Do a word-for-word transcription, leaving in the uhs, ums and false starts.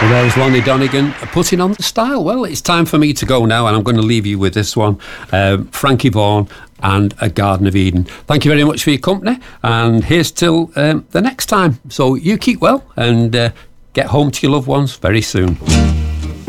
Well, there was Lonnie Donegan putting on the style. Well, it's time for me to go now, and I'm going to leave you with this one. Um, Frankie Vaughan and A Garden of Eden. Thank you very much for your company, and here's till um, the next time. So you keep well and uh, get home to your loved ones very soon.